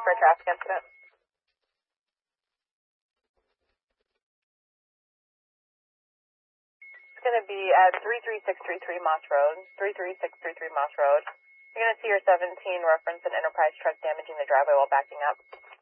for a traffic incident. It's going to be at 33633 Moss Road. 33633 Moss Road. You're going to see your 17 reference an Enterprise truck damaging the driveway while backing up.